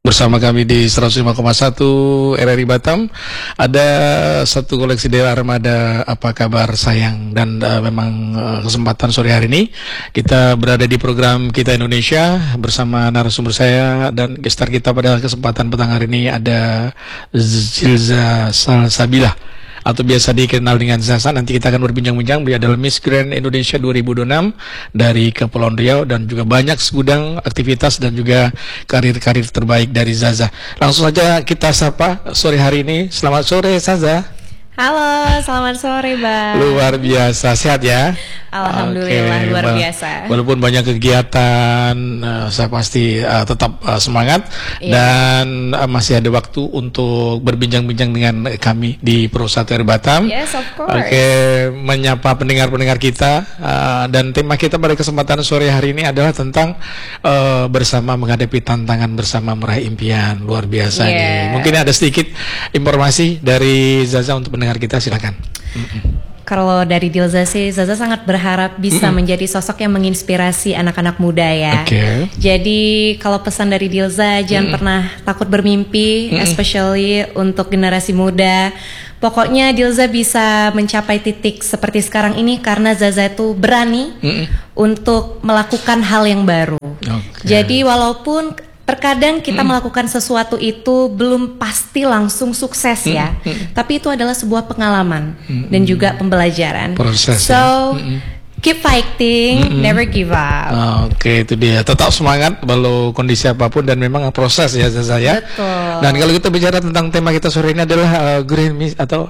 Bersama kami di 105,1 RRI Batam ada satu koleksi daerah Armada. Apa kabar sayang? Dan memang kesempatan sore hari ini kita berada di program Kita Indonesia bersama narasumber saya dan gestar kita pada kesempatan petang hari ini ada Zilza Salsabila atau biasa dikenal dengan Zaza. Nanti kita akan berbincang-bincang. Beliau adalah Miss Grand Indonesia 2026 dari Kepulauan Riau dan juga banyak segudang aktivitas dan juga karir-karir terbaik dari Zaza. Langsung saja kita sapa sore hari ini. Selamat sore Zaza. Halo, selamat sore Bang. Luar biasa, sehat ya? Alhamdulillah, luar biasa. Walaupun banyak kegiatan, saya pasti tetap semangat dan masih ada waktu untuk berbincang-bincang dengan kami di Pro 1 RRI Batam. Yes, of course. Menyapa pendengar-pendengar kita dan tema kita pada kesempatan sore hari ini adalah tentang bersama menghadapi tantangan, bersama meraih impian. Luar biasa nih. Mungkin ada sedikit informasi dari Zaza untuk pendengar kita, silakan. Kalau dari Dilza sih, Zaza sangat berharap bisa menjadi sosok yang menginspirasi anak-anak muda ya. Jadi kalau pesan dari Dilza, jangan pernah takut bermimpi, especially untuk generasi muda. Pokoknya Dilza bisa mencapai titik seperti sekarang ini karena Zaza itu berani untuk melakukan hal yang baru. Jadi walaupun terkadang kita melakukan sesuatu itu belum pasti langsung sukses ya, tapi itu adalah sebuah pengalaman dan juga pembelajaran. Proses. So keep fighting, never give up. Oke, itu dia. Tetap semangat walau kondisi apapun dan memang proses ya Zaza ya. Betul. Dan kalau kita bicara tentang tema kita sore ini adalah Grand Miss atau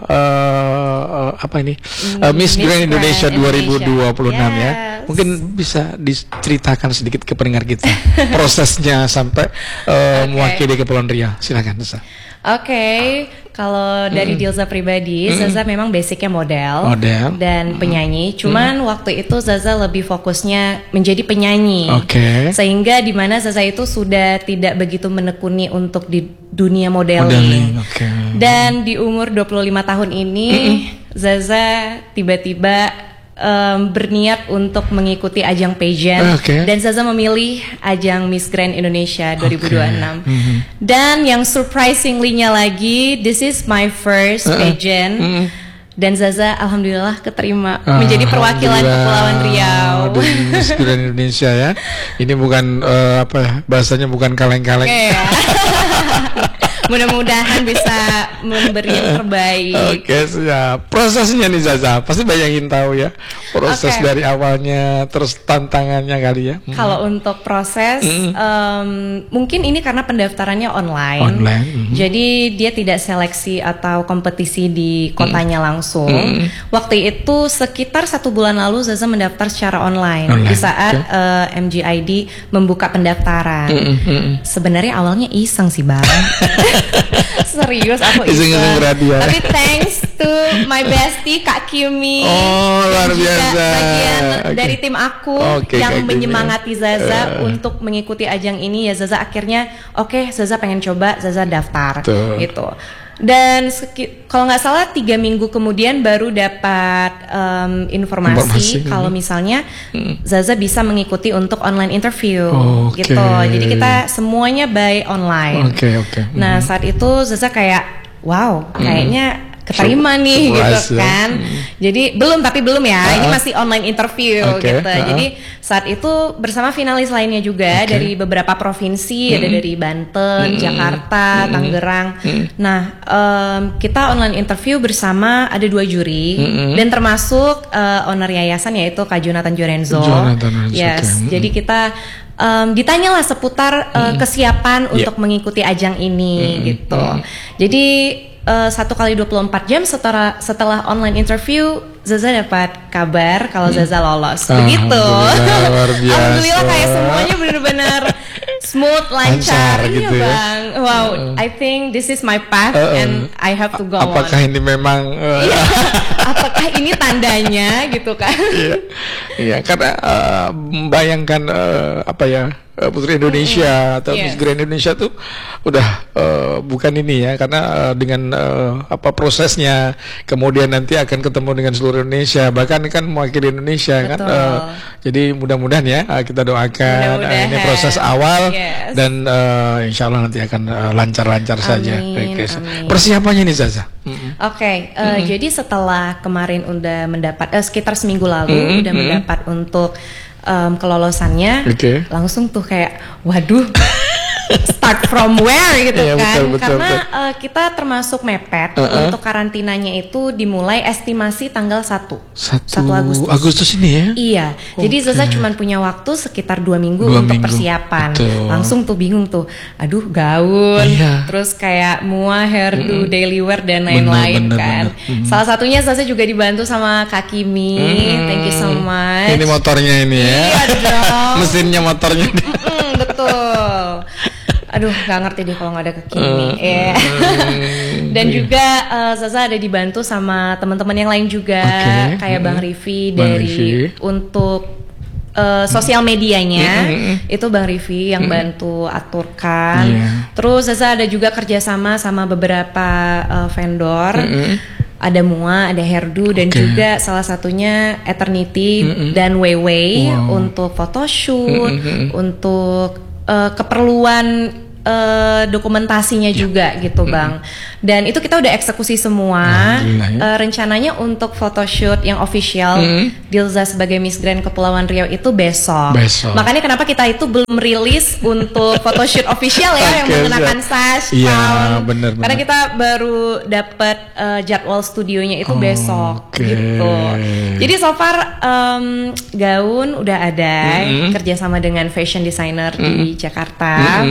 apa ini? Miss Grand Indonesia 2026 ya. Mungkin bisa diceritakan sedikit ke pendengar kita prosesnya sampai mewakili Kepulauan Riau. Silakan Zaza. Kalau dari Dilza pribadi, Zaza memang basicnya model dan penyanyi. Cuman waktu itu Zaza lebih fokusnya menjadi penyanyi. Sehingga di mana Zaza itu sudah tidak begitu menekuni untuk di dunia modeling. Dan di umur 25 tahun ini, Zaza tiba-tiba berniat untuk mengikuti ajang pageant dan Zaza memilih ajang Miss Grand Indonesia 2026. Dan yang surprisingly-nya lagi, this is my first pageant. Dan Zaza alhamdulillah keterima menjadi perwakilan Kepulauan Riau. Miss Grand Indonesia ya. Ini bukan bahasanya bukan kaleng-kaleng. Mudah-mudahan bisa memberi yang terbaik. Siap. Prosesnya nih Zaza, pasti banyak yang tahu ya. Proses dari awalnya, terus tantangannya kali ya. Kalau untuk proses, mungkin ini karena pendaftarannya online. Jadi dia tidak seleksi atau kompetisi di kotanya langsung. Waktu itu sekitar 1 bulan lalu Zaza mendaftar secara online. Di saat MGID membuka pendaftaran. Sebenarnya awalnya iseng sih Bang. Serius aku iseng. Tapi thanks to my bestie Kak Kimi. Luar biasa. Bagian dari tim aku yang menyemangati Zaza untuk mengikuti ajang ini ya. Zaza akhirnya Zaza pengen coba, Zaza daftar gitu. Dan kalau nggak salah 3 minggu kemudian baru dapat informasi kalau misalnya Zaza bisa mengikuti untuk online interview gitu. Jadi kita semuanya by online. Nah saat itu Zaza kayak wow, kayaknya keterima nih gitu kan. Jadi belum ya, ini masih online interview gitu. Jadi saat itu bersama finalis lainnya juga dari beberapa provinsi, ada dari Banten, Jakarta, Tangerang. Nah kita online interview bersama ada 2 juri dan termasuk owner yayasan yaitu Kak Jonathan Jorenzo. Jadi kita ditanyalah seputar kesiapan untuk mengikuti ajang ini gitu. Jadi 1 kali 24 jam setelah online interview Zaza dapat kabar kalau Zaza lolos. Begitu. Alhamdulillah kayak semuanya benar-benar smooth, lancar gitu ya Bang. Wow, I think this is my path and I have to go on. Apakah ini memang apakah ini tandanya gitu kan? Iya, karena bayangkan Putri Indonesia atau Miss Grand Indonesia tuh udah bukan ini ya, karena dengan prosesnya kemudian nanti akan ketemu dengan seluruh Indonesia, bahkan kan mewakili Indonesia. Betul. Kan jadi mudah-mudahan ya kita doakan ini proses awal dan insya Allah nanti akan lancar-lancar saja. Amin. Persiapannya nih Zaza. Jadi setelah kemarin udah mendapat sekitar seminggu lalu udah mendapat untuk kelolosannya, langsung tuh kayak waduh, start from where gitu kan, karena kita termasuk mepet untuk karantinanya itu dimulai estimasi tanggal 1 Agustus ini ya. Iya, jadi Zaza cuma punya waktu sekitar 2 minggu untuk persiapan. Langsung tuh bingung tuh, aduh gaun, terus kayak mua, hairdo, daily wear dan lain-lain kan. Salah satunya Zaza juga dibantu sama Kak Kimi, thank you so much. Ini motornya ini ya. Iya dong. Mesinnya motornya. Betul. Aduh, nggak ngerti deh kalau nggak ada Kak Kimi. Dan juga Zaza ada dibantu sama teman-teman yang lain juga, kayak Bang Rivi untuk sosial medianya. Itu Bang Rivi yang bantu aturkan. Terus Zaza ada juga kerjasama sama beberapa vendor. Ada Mua, ada Hairdo, dan juga salah satunya Eternity dan Weiwei untuk photoshoot, untuk keperluan dokumentasinya juga gitu Bang. Dan itu kita udah eksekusi semua. Rencananya untuk photoshoot yang official Dilza sebagai Miss Grand Kepulauan Riau itu besok. Makanya kenapa kita itu belum rilis untuk photoshoot official ya, yang menggunakan sash, bener. Karena kita baru dapat jadwal studionya itu besok gitu. Jadi so far gaun udah ada, kerjasama dengan fashion designer di Jakarta.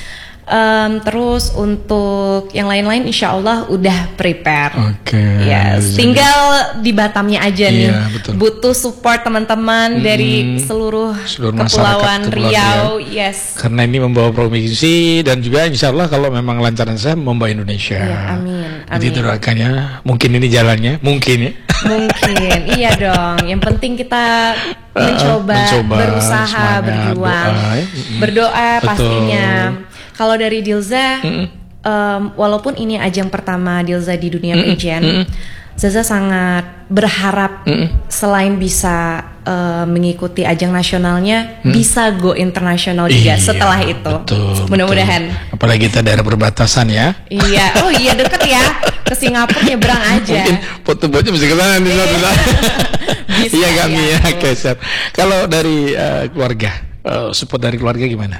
Terus untuk yang lain-lain insya Allah udah prepare. Tinggal di Batamnya aja nih. Butuh support teman-teman dari seluruh Kepulauan Riau. Karena ini membawa provinsi dan juga insya Allah kalau memang lancaran saya membawa Indonesia. Amin. Jadi doakannya, mungkin ini jalannya, mungkin ya. Mungkin, iya dong. Yang penting kita mencoba berusaha, berjuang, berdoa pastinya. Kalau dari Dilza, walaupun ini ajang pertama Dilza di dunia pageant, Zaza sangat berharap selain bisa mengikuti ajang nasionalnya, bisa go internasional juga setelah itu. Mudah-mudahan. Apalagi kita daerah perbatasan ya. Iya, deket ya. Ke Singapura nyebrang aja. Mungkin foto-foto bisa ke sana di sana. Iya kami ya, siap. Kalau dari keluarga, support dari keluarga gimana?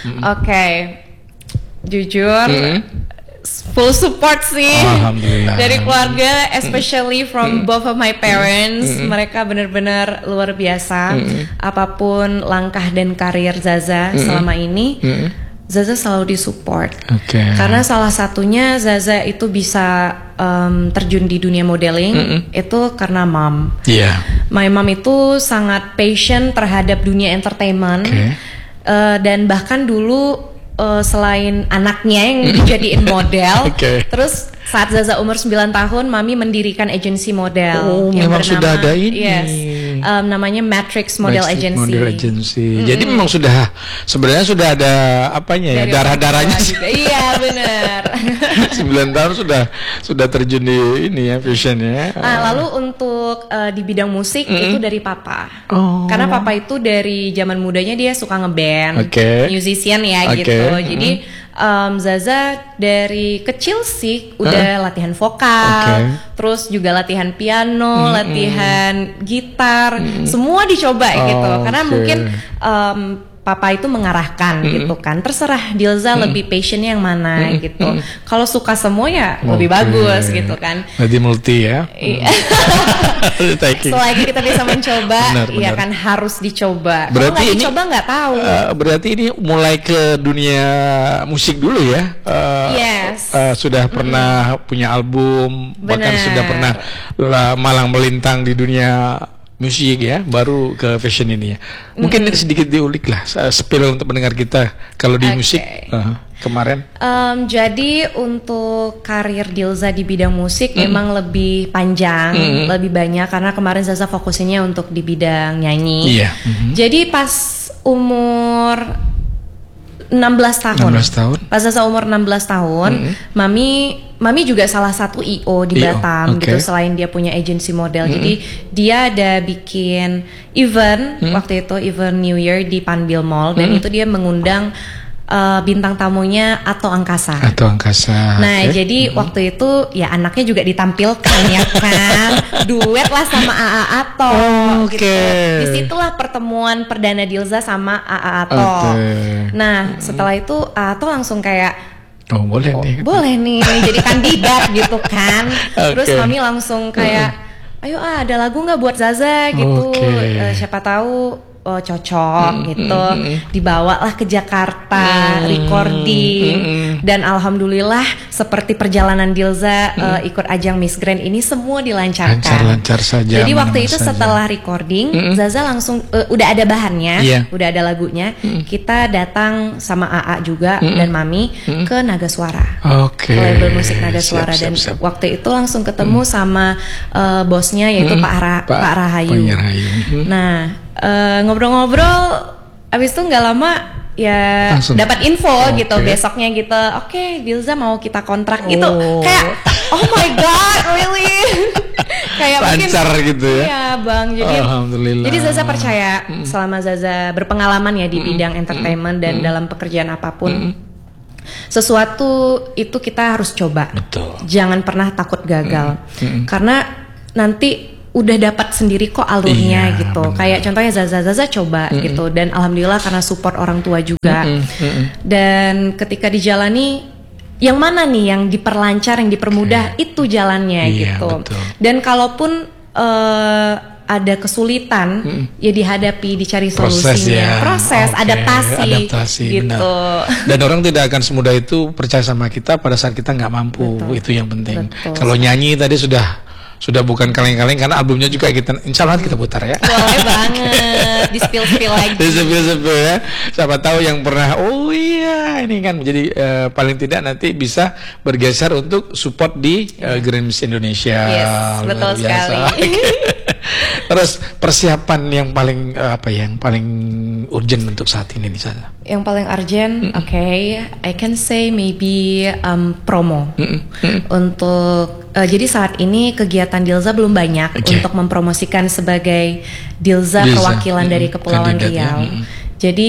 Jujur, full support sih dari keluarga, especially from both of my parents. Mereka benar-benar luar biasa. Apapun langkah dan karir Zaza selama ini, Zaza selalu disupport. Karena salah satunya Zaza itu bisa terjun di dunia modeling itu karena mom. My mom itu sangat passion terhadap dunia entertainment, dan bahkan dulu selain anaknya yang dijadiin model, terus saat Zaza umur 9 tahun, Mami mendirikan agensi model yang memang bernama, sudah ada ini. Namanya Matrix Model Agency. Jadi memang sebenarnya sudah ada apanya ya, darah-darahnya. Iya benar. 9 tahun sudah terjun di ini ya, fashion ya. Lalu untuk di bidang musik itu dari papa. Karena papa itu dari zaman mudanya dia suka ngeband, musician ya gitu. Jadi Zaza dari kecil sih udah latihan vokal, terus juga latihan piano, latihan gitar, semua dicoba gitu. Karena mungkin papa itu mengarahkan gitu kan. Terserah Dilza lebih passionnya yang mana gitu. Kalau suka semua ya lebih bagus gitu kan. Jadi multi ya. Selagi kita bisa mencoba, ya kan harus dicoba. Kalau nggak dicoba nggak tahu. Berarti ini mulai ke dunia musik dulu ya. Sudah pernah punya album, bahkan sudah pernah malang melintang di dunia musik ya, baru ke fashion ini ya. Mungkin sedikit diulik lah, spill untuk pendengar kita kalau di musik kemarin. Jadi untuk karir Dilza di bidang musik memang lebih panjang, lebih banyak karena kemarin Zaza fokusnya untuk di bidang nyanyi. Jadi pas umur tahun. 16 tahun. Pas Zaza umur 16 tahun, Mami juga salah satu IO di Batam gitu, selain dia punya agency model. Jadi dia ada bikin event waktu itu, event New Year di Panbil Mall, dan itu dia mengundang bintang tamunya Ato Angkasa. Nah, jadi waktu itu ya anaknya juga ditampilkan ya kan, duet lah sama AA Ato. Gitu. Disitulah pertemuan perdana Dilza sama AA Ato. Nah, setelah itu Ato langsung kayak boleh nih jadi kandidat gitu kan. Terus Mami langsung kayak ayo ada lagu nggak buat Zaza gitu, siapa tahu cocok gitu. Dibawalah ke Jakarta, recording, dan alhamdulillah seperti perjalanan Dilza ikut ajang Miss Grand ini semua dilancarkan. Lancar saja. Jadi waktu itu setelah recording, Zaza langsung udah ada bahannya, udah ada lagunya. Kita datang sama AA juga dan Mami ke Naga Suara, label musik Naga Suara, dan waktu itu langsung ketemu sama bosnya yaitu Pak Rahayu. Nah, ngobrol-ngobrol, abis itu nggak lama ya dapat info gitu, besoknya gitu, Dilza mau kita kontrak gitu, kayak oh my god, really? Kayak lancar mungkin, gitu ya? Iya bang, jadi alhamdulillah. Jadi Zaza percaya selama Zaza berpengalaman ya di bidang entertainment dan dalam pekerjaan apapun, sesuatu itu kita harus coba. Jangan pernah takut gagal, karena nanti udah dapat sendiri kok alurnya gitu. Kayak contohnya Zaza coba gitu, dan alhamdulillah karena support orang tua juga. Dan ketika dijalani, yang mana nih yang diperlancar, yang dipermudah, itu jalannya gitu. Dan kalaupun ada kesulitan, ya dihadapi, dicari solusinya. Proses adaptasi gitu. Benar. Dan orang tidak akan semudah itu percaya sama kita pada saat kita nggak mampu. Itu yang penting. Kalau nyanyi tadi sudah bukan kaleng-kaleng, karena albumnya juga kita insya Allah kita putar ya. Boleh banget, di spill lagi. Di spill ya. Siapa tahu yang pernah, ini kan menjadi paling tidak nanti bisa bergeser untuk support di Grand Miss Indonesia. Yes, betul sekali. Terus persiapan yang paling yang paling urgent untuk saat ini di sana? Yang paling urgent, I can say maybe promo. Untuk jadi saat ini kegiatan Dilza belum banyak untuk mempromosikan sebagai Dilza perwakilan dari Kepulauan Riau. Jadi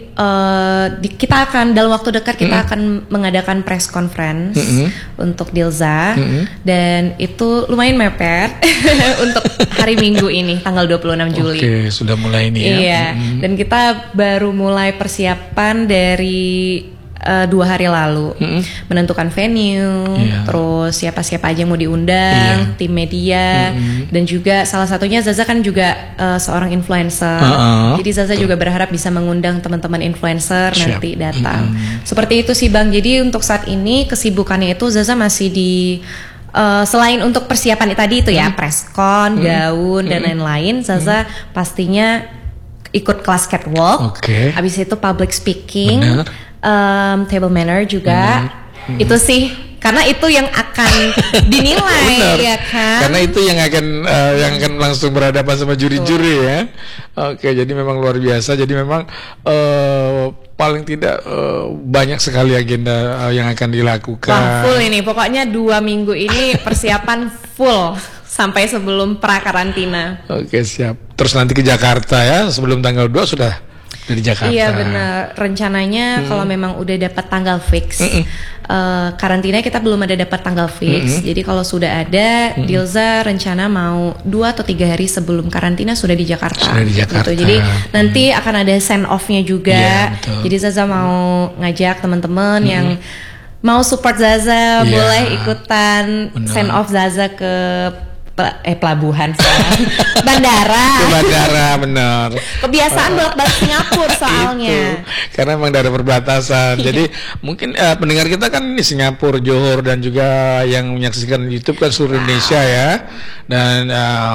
kita akan dalam waktu dekat kita akan mengadakan press conference untuk Dilza, dan itu lumayan mepet untuk hari Minggu ini tanggal 26 Juli. Sudah mulai ini ya. Iya, dan kita baru mulai persiapan dari 2 hari lalu, menentukan venue, terus siapa-siapa aja yang mau diundang, tim media, dan juga salah satunya Zaza kan juga seorang influencer. Jadi Zaza juga berharap bisa mengundang teman-teman influencer nanti datang. Seperti itu sih Bang. Jadi untuk saat ini kesibukannya itu Zaza masih di selain untuk persiapan tadi itu ya, preskon, gaun dan lain-lain, Zaza pastinya ikut kelas catwalk, habis itu public speaking, table manner juga. Itu sih karena itu yang akan dinilai ya kan, karena itu yang akan langsung berhadapan sama juri-juri ya. Jadi memang luar biasa. Jadi memang paling tidak banyak sekali agenda yang akan dilakukan. Wah, full ini pokoknya 2 minggu ini persiapan full sampai sebelum pra-karantina. Siap. Terus nanti ke Jakarta ya, sebelum tanggal 2 sudah dari Jakarta. Iya benar. Rencananya kalau memang udah dapat tanggal fix, karantina kita belum ada dapat tanggal fix. Jadi kalau sudah ada, Dilza rencana mau 2 atau 3 hari sebelum karantina sudah di Jakarta. Gitu. Jadi nanti akan ada send off-nya juga. Jadi Zaza mau ngajak teman-teman yang mau support Zaza, boleh ikutan send off Zaza ke pelabuhan bandara, benar. Kebiasaan bolak-balik Singapura soalnya. Karena memang dari perbatasan. Jadi mungkin pendengar kita kan di Singapura, Johor, dan juga yang menyaksikan YouTube kan seluruh Indonesia ya. Dan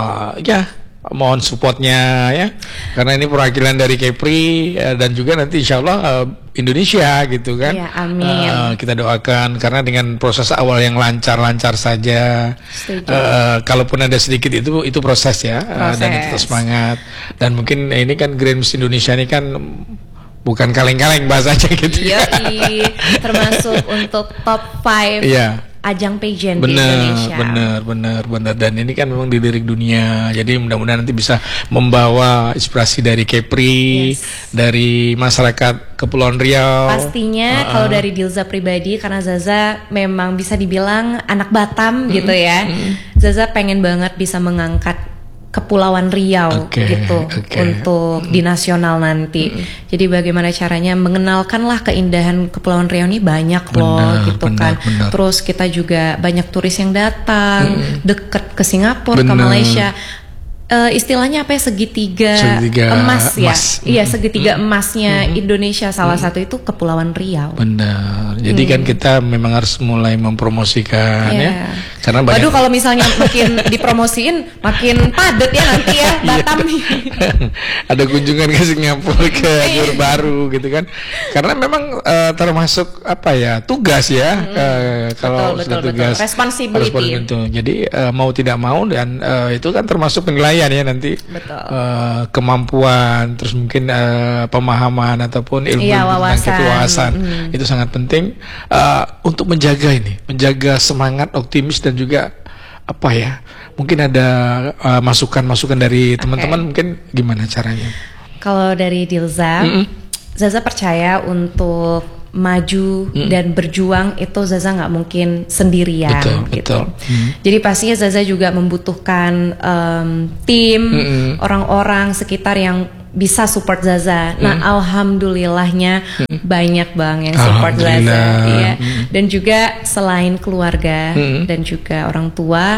mohon supportnya ya, karena ini perwakilan dari Kepri dan juga nanti insya Allah Indonesia gitu kan. Ya, amin. Kita doakan karena dengan proses awal yang lancar-lancar saja. Kalaupun ada sedikit itu proses ya. Dan tetap semangat. Dan mungkin ini kan Grand Miss Indonesia ini kan bukan kaleng-kaleng bahasanya gitu. Iya, termasuk untuk top 5 ajang pageant di Indonesia. Benar. Dan ini kan memang dilirik dunia. Jadi mudah-mudahan nanti bisa membawa inspirasi dari Kepri, dari masyarakat Kepulauan Riau. Pastinya kalau dari Dilza pribadi, karena Zaza memang bisa dibilang anak Batam gitu ya. Zaza pengen banget bisa mengangkat Kepulauan Riau untuk di nasional nanti. Jadi bagaimana caranya mengenalkanlah keindahan Kepulauan Riau ini banyak kan. Terus kita juga banyak turis yang datang, deket ke Singapura, ke Malaysia. Istilahnya apa ya, segitiga emas ya. Iya, segitiga emasnya Indonesia, salah satu itu Kepulauan Riau. Benar. Jadi kan kita memang harus mulai mempromosikan ya. Karena banyak. Waduh, kalau misalnya makin dipromosiin makin padat ya nanti ya Batam. Ada kunjungan ke Singapura, ke baru gitu kan. Karena memang termasuk apa ya, tugas ya. Kalau sudah tugas responsibility. Jadi mau tidak mau, dan itu kan termasuk penilaian ya nanti. Kemampuan, terus mungkin pemahaman ataupun ilmu tentang kewawasan itu sangat penting untuk menjaga semangat, optimis, dan juga apa ya, mungkin ada masukan dari teman-teman, mungkin gimana caranya? Kalau dari Dilza, Zaza percaya untuk maju dan berjuang itu Zaza nggak mungkin sendirian. Betul. Jadi pastinya Zaza juga membutuhkan tim, orang-orang sekitar yang bisa support Zaza. Nah, alhamdulillahnya banyak Bang yang support Zaza. Iya. Dan juga selain keluarga dan juga orang tua,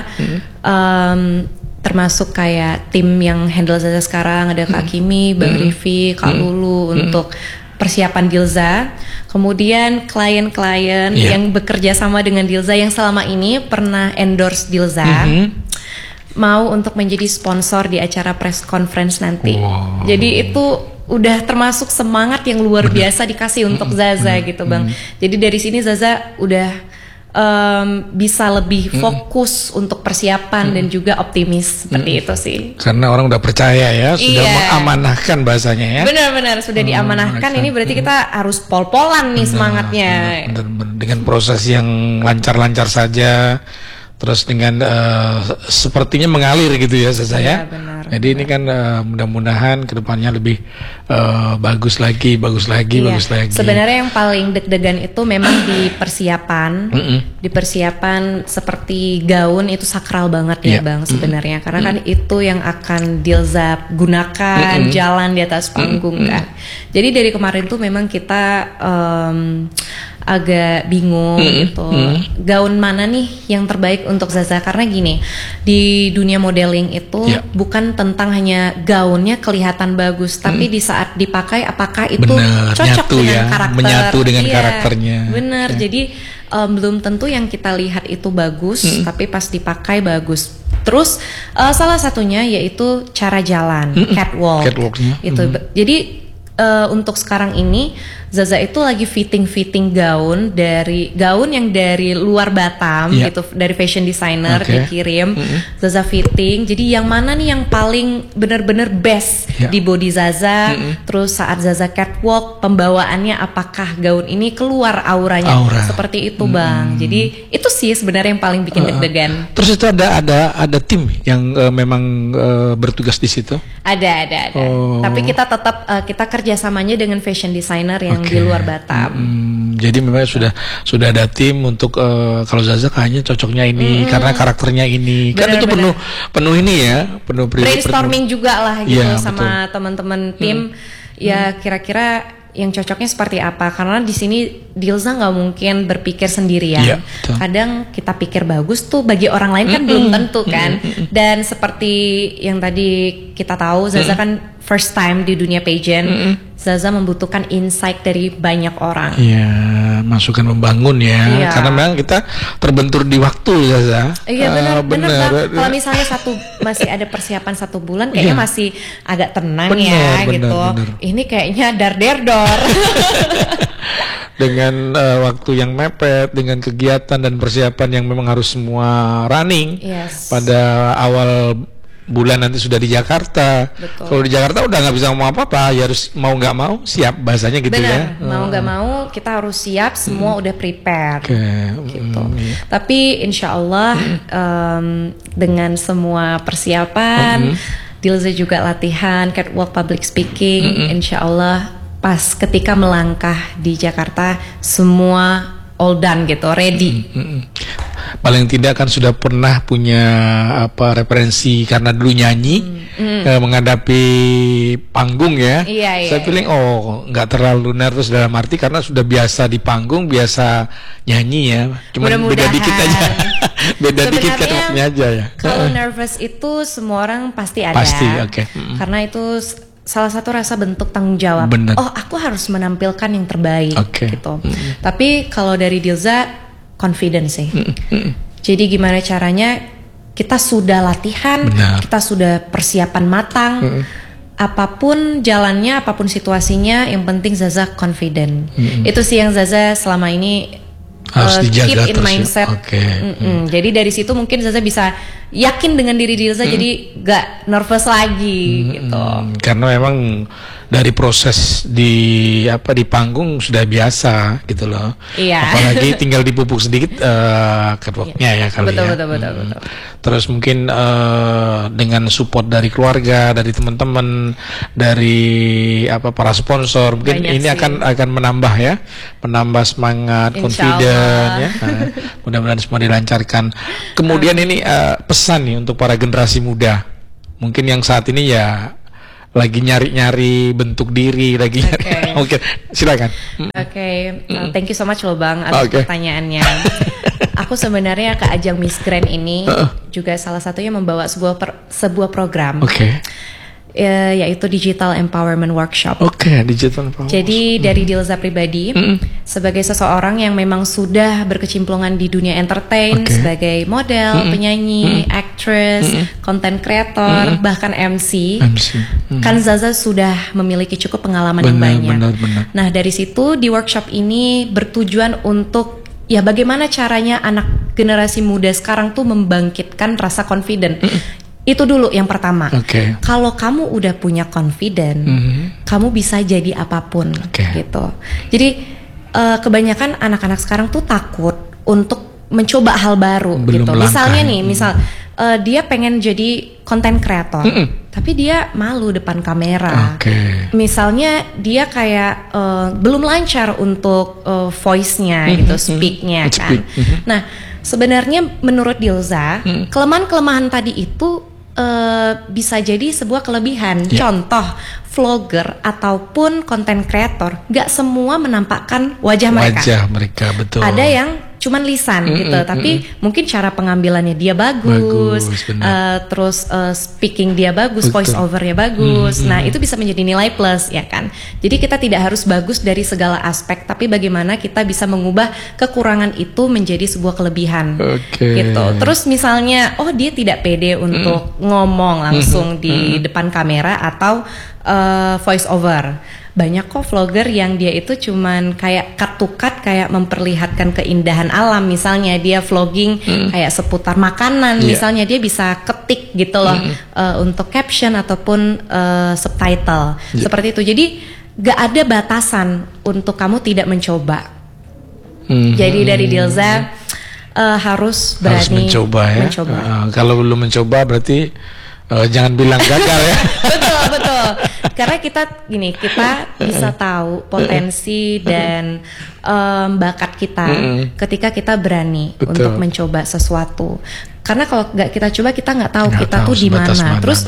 termasuk kayak tim yang handle Zaza sekarang, ada Kak Kimi, Bang Rivi, Kak Lulu untuk persiapan Dilza. Kemudian klien-klien yang bekerja sama dengan Dilza yang selama ini pernah endorse Dilza, mau untuk menjadi sponsor di acara press conference nanti. Jadi itu udah termasuk semangat yang luar biasa dikasih untuk Zaza gitu Bang. Jadi dari sini Zaza udah bisa lebih fokus untuk persiapan dan juga optimis seperti itu sih. Karena orang udah percaya ya, sudah mengamanahkan bahasanya ya. Benar-benar sudah diamanahkan. Ini berarti kita harus pol-polan nih semangatnya. Benar. Dengan proses yang lancar-lancar saja, terus dengan sepertinya mengalir gitu ya Zaza ya. Jadi ini kan mudah-mudahan kedepannya lebih bagus lagi. Sebenarnya yang paling deg-degan itu memang di persiapan. Di persiapan seperti gaun itu sakral banget ya Bang sebenarnya, karena kan itu yang akan Dilza gunakan jalan di atas panggung kan. Jadi dari kemarin tuh memang kita agak bingung gitu, gaun mana nih yang terbaik untuk Zaza, karena gini, di dunia modeling itu bukan tentang hanya gaunnya kelihatan bagus, tapi di saat dipakai apakah itu cocok dengan karakter, menyatu dengan karakternya. Bener, jadi belum tentu yang kita lihat itu bagus, tapi pas dipakai bagus. Terus salah satunya yaitu cara jalan, catwalknya. Itu jadi untuk sekarang ini Zaza itu lagi fitting gaun yang dari luar Batam gitu, dari fashion designer dikirim. Zaza fitting. Jadi yang mana nih yang paling benar-benar best di body Zaza. Terus saat Zaza catwalk, pembawaannya apakah gaun ini keluar auranya seperti itu Bang. Jadi itu sih sebenarnya yang paling bikin deg-degan. Terus itu ada tim yang memang bertugas di situ? Ada. Tapi kita tetap kita kerjasamanya dengan fashion designer yang di luar Batam. Jadi memang sudah ada tim untuk kalau Zaza kayaknya cocoknya ini karena karakternya ini. Kan itu penuh ini ya, penuh brainstorming juga lah gitu sama teman-teman tim. Ya kira-kira yang cocoknya seperti apa, karena di sini Dilza nggak mungkin berpikir sendirian. Kadang kita pikir bagus tuh bagi orang lain kan belum tentu kan. Dan seperti yang tadi kita tahu, Zaza kan first time di dunia pageant. Zaza membutuhkan insight dari banyak orang. Iya, masukan membangun ya. Karena memang kita terbentur di waktu Zaza. Iya benar. Kalau misalnya masih ada persiapan 1 bulan, kayaknya masih agak tenang gitu. Ini kayaknya dar-der-dor. Dengan waktu yang mepet, dengan kegiatan dan persiapan yang memang harus semua running pada awal bulan nanti sudah di Jakarta. Kalau di Jakarta udah nggak bisa ngomong apa-apa, ya harus mau nggak mau siap bahasanya gitu. Benar. Ya. Mau nggak mau kita harus siap, semua udah prepare. Gitu. Tapi insya Allah dengan semua persiapan, Dilza juga latihan catwalk public speaking, insya Allah pas ketika melangkah di Jakarta semua all done gitu, ready. Paling tidak kan sudah pernah punya referensi karena dulu nyanyi menghadapi panggung ya. Saya feeling nggak terlalu nervous dalam arti karena sudah biasa di panggung, biasa nyanyi ya. Cuma beda dikit aja. Beda dikit catwalknya aja ya. Kalau nervous itu semua orang pasti ada. Pasti, karena itu salah satu rasa bentuk tanggung jawab. Bener. Aku harus menampilkan yang terbaik gitu. Tapi kalau dari Dilza confidence sih. Jadi gimana caranya kita sudah latihan, kita sudah persiapan matang, apapun jalannya, apapun situasinya, yang penting Zaza confident. Itu sih yang Zaza selama ini harus dijaga keep in mindset. Jadi dari situ mungkin Zaza bisa yakin dengan diri Dilza, jadi gak nervous lagi gitu. Karena memang dari proses di panggung sudah biasa gitu loh. Apalagi tinggal dipupuk sedikit catwalknya ya kali betul. Terus mungkin dengan support dari keluarga, dari teman-teman, dari para sponsor, mungkin banyak ini akan menambah semangat, confident ya. Mudah-mudahan semua dilancarkan. Kemudian ini pesan nih untuk para generasi muda, mungkin yang saat ini ya lagi nyari-nyari bentuk diri, lagi nyari. Oke, silakan. Thank you so much loh Bang atas pertanyaannya. Aku sebenarnya ke ajang Miss Grand ini juga salah satunya membawa sebuah program. Yaitu Digital Empowerment Workshop. Digital Empowerment. Jadi dari Dilza pribadi, sebagai seseorang yang memang sudah berkecimplungan di dunia entertain, sebagai model, penyanyi, actress, content creator, bahkan MC. Kan Zaza sudah memiliki cukup pengalaman yang banyak. Nah dari situ di workshop ini bertujuan untuk bagaimana caranya anak generasi muda sekarang tuh membangkitkan rasa confident. Itu dulu yang pertama. Kalau kamu udah punya confident, kamu bisa jadi apapun gitu. Jadi kebanyakan anak-anak sekarang tuh takut untuk mencoba hal baru gitu. Misalnya nih, dia pengen jadi content creator, tapi dia malu depan kamera. Misalnya dia kayak belum lancar untuk voice-nya gitu, speak-nya kan. Nah, sebenarnya menurut Dilza, kelemahan-kelemahan tadi itu bisa jadi sebuah kelebihan. Contoh, vlogger ataupun content creator gak semua menampakkan wajah mereka. Betul. Ada yang cuman lisan gitu, tapi mungkin cara pengambilannya dia bagus, terus speaking dia bagus, voice overnya bagus. Nah itu bisa menjadi nilai plus ya kan. Jadi kita tidak harus bagus dari segala aspek, tapi bagaimana kita bisa mengubah kekurangan itu menjadi sebuah kelebihan gitu. Terus misalnya dia tidak pede untuk ngomong langsung di depan kamera atau voice over. Banyak kok vlogger yang dia itu cuman kayak cut to cut, kayak memperlihatkan keindahan alam. Misalnya dia vlogging kayak seputar makanan, misalnya dia bisa ketik gitu loh untuk caption ataupun subtitle seperti itu. Jadi gak ada batasan untuk kamu tidak mencoba. Jadi dari Dilza harus berani mencoba. Kalau belum mencoba berarti jangan bilang gagal ya. Betul. Karena kita bisa tahu potensi dan bakat kita ketika kita berani untuk mencoba sesuatu. Karena kalau nggak kita coba, kita nggak tahu kita tuh di mana. Terus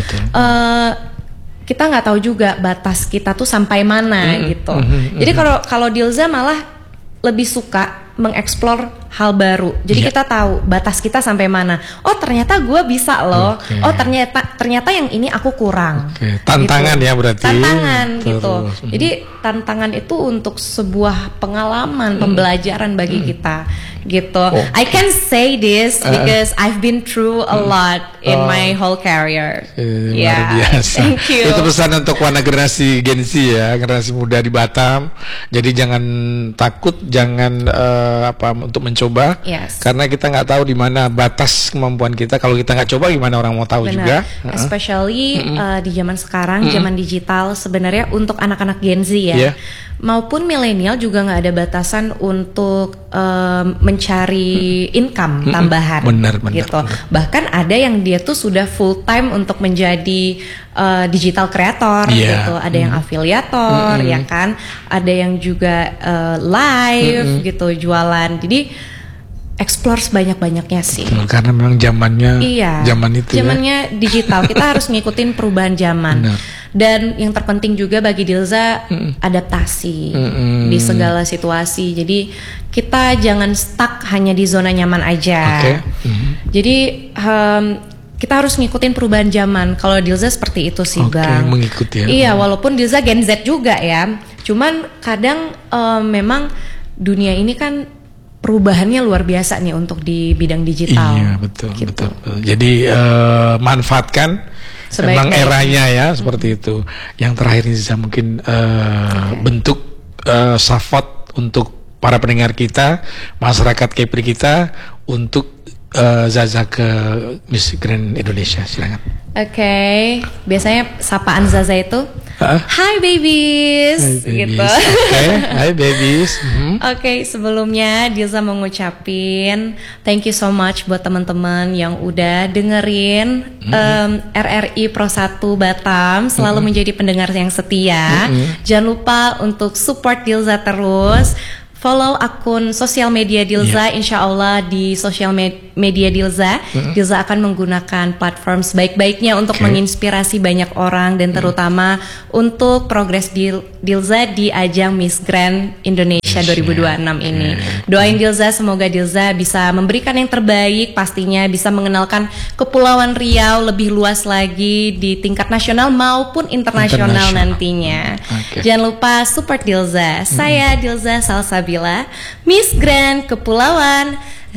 kita nggak tahu juga batas kita tuh sampai mana gitu. Jadi kalau Dilza malah lebih suka mengeksplor hal baru. Jadi kita tahu batas kita sampai mana. Oh ternyata gue bisa loh. Oh ternyata yang ini aku kurang. Tantangan gitu. Ya berarti. Tantangan gitu. Jadi tantangan itu untuk sebuah pengalaman, pembelajaran bagi kita gitu. I can say this because I've been through a lot in my whole career. Luar biasa. Thank you. Itu pesan untuk warna generasi Gen Z ya, generasi muda di Batam. Jadi jangan takut, jangan untuk mencoba, karena kita nggak tahu di mana batas kemampuan kita. Kalau kita nggak coba, gimana orang mau tahu? Benar. Juga especially di zaman sekarang, zaman digital, sebenarnya untuk anak-anak Gen Z ya, maupun milenial juga nggak ada batasan untuk mencari income tambahan. Benar, gitu. Bahkan ada yang dia tuh sudah full time untuk menjadi digital creator gitu. Ada yang afiliator, ya kan. Ada yang juga live gitu, jualan. Jadi explore sebanyak-banyaknya sih. Karena memang zamannya zamannya digital. Kita harus ngikutin perubahan zaman. Benar. Dan yang terpenting juga bagi Dilza adaptasi di segala situasi. Jadi kita jangan stuck hanya di zona nyaman aja. Jadi kita harus ngikutin perubahan zaman. Kalau Dilza seperti itu sih, Bang. Mengikuti ya. Iya, walaupun Dilza Gen Z juga ya. Cuman kadang memang dunia ini kan perubahannya luar biasa nih untuk di bidang digital. Iya, betul, gitu. betul. Jadi manfaatkan memang eranya ya, seperti itu. Yang terakhir ini bisa mungkin bentuk support untuk para pendengar kita, masyarakat Kepri kita, untuk Zaza ke Miss Grand Indonesia. Silakan. Oke, biasanya sapaan Zaza itu Hi babies, gitu. Hi babies. Oke, sebelumnya Dilza mau ngucapin thank you so much buat teman-teman yang udah dengerin RRI Pro 1 Batam, selalu menjadi pendengar yang setia. Jangan lupa untuk support Dilza terus. Follow akun sosial media Dilza, insya Allah di sosial media Dilza, Dilza akan menggunakan platform sebaik-baiknya untuk menginspirasi banyak orang dan terutama untuk progres Dilza di ajang Miss Grand Indonesia 2026 ini. Doain Dilza, semoga Dilza bisa memberikan yang terbaik, pastinya bisa mengenalkan Kepulauan Riau lebih luas lagi di tingkat nasional maupun internasional nantinya. Jangan lupa support Dilza. Saya Dilza Salsabila, Miss Grand Kepulauan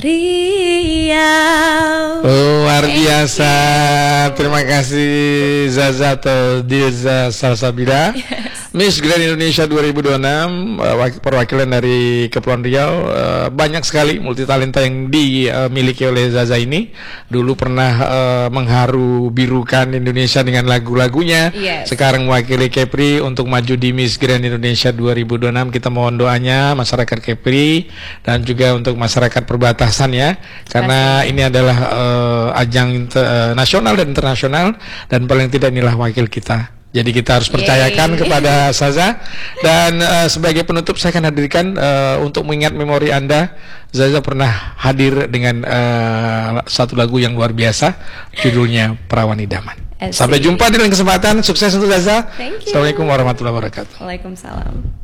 Riau. Luar biasa. Terima kasih Zaza atau Dilza Salsabila, Miss Grand Indonesia 2026, perwakilan dari Kepulauan Riau. Banyak sekali multitalenta yang dimiliki oleh Zaza ini. Dulu pernah mengharu birukan Indonesia dengan lagu-lagunya. Sekarang mewakili Kepri untuk maju di Miss Grand Indonesia 2026. Kita mohon doanya masyarakat Kepri dan juga untuk masyarakat perbatasan ya, karena ini adalah ajang nasional dan internasional, dan paling tidak inilah wakil kita. Jadi kita harus percayakan kepada Zaza. Dan sebagai penutup saya akan hadirkan untuk mengingat memori Anda, Zaza pernah hadir dengan satu lagu yang luar biasa, judulnya Perawan Idaman. Sampai jumpa di lain kesempatan. Sukses untuk Zaza. Assalamualaikum warahmatullahi wabarakatuh. Waalaikumsalam.